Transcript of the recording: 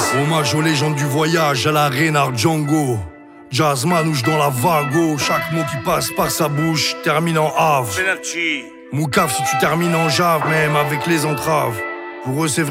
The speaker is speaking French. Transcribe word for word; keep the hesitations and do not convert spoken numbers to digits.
Hommage aux légendes du voyage, à la Reynard Django. Jazz manouche dans la vago. Chaque mot qui passe par sa bouche termine en ave. Moukaf si tu termines en jave, même avec les entraves. Pour eux c'est vrai.